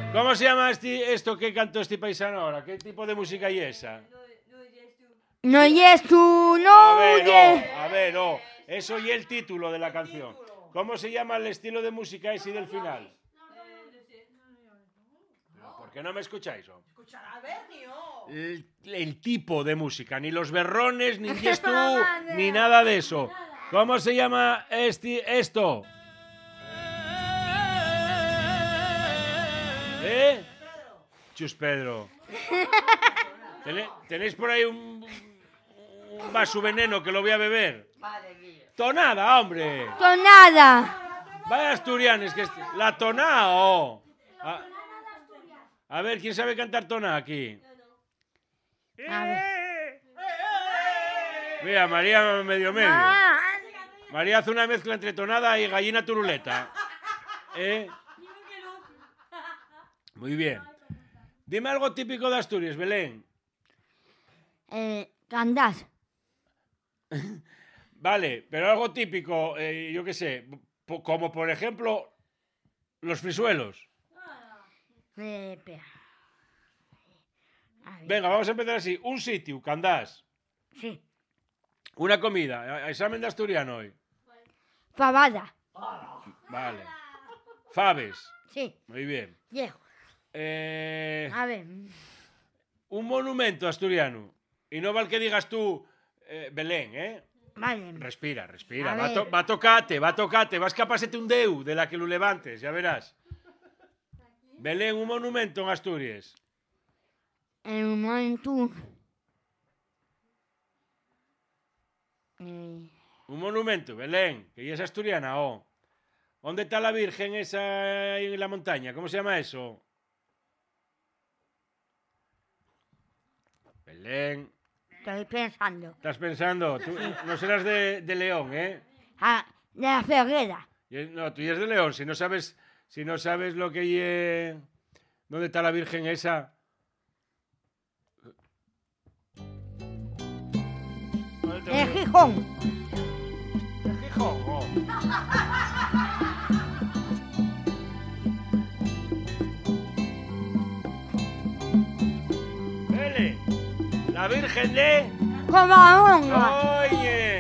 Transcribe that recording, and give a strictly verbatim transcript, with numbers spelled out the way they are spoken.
¿Cómo se llama este, esto que cantó este paisano ahora? ¿Qué tipo de música hay esa? No oyes tú, no A ver, oyes. oh, a ver, oh. Eso y el título de la canción. ¿Cómo se llama el estilo de música ese del final? Pero, ¿por qué no me escucháis? Oh? El, el tipo de música, ni los berrones, ni yes tú, ni nada de eso. ¿Cómo se llama este, esto? ¿Eh? Chus Pedro. ¿Tenéis por ahí un, un vaso veneno que lo voy a beber? Tonada, hombre. Tonada. Vaya asturianes, que es la tonada. Oh. A, a ver, ¿quién sabe cantar tonada aquí? A ver. Mira, María medio medio. Ah, María hace una mezcla entre tonada y gallina turuleta. ¿Eh? Muy bien. Dime algo típico de Asturias, Belén. eh, Candás. Vale, pero algo típico, eh, yo qué sé, po- como por ejemplo los frisuelos. Eh, espera. A ver. Venga, vamos a empezar así. Un sitio, Candás. Sí. Una comida. a- a- Examen de asturiano hoy. Fabada. Vale. Faves. Sí. Muy bien. Viejo. Eh, A ver. un monumento asturiano. Y no vale que digas tú, eh, Belén, ¿eh? Vale. Respira, respira. A Va a, ver. to- va a tocarte, va a tocarte. Vas que pasete un deu de la que lo levantes, ya verás. Belén, un monumento en Asturias. En un momento. Eh, Un monumento, Belén, que ya es asturiana, oh. ¿Dónde está la Virgen esa en la montaña? ¿Cómo se llama eso? Belén, estoy pensando. ¿estás pensando? Tú no serás de, de León, ¿eh? Ah, de la Ferrera. Y- No, tú ya es de León. Si no sabes, si no sabes lo que hay, ¿dónde está la Virgen esa? ¿Dónde está De la- Gijón. de Gijón, oh. Vele, la Virgen de... Covadonga. Oye,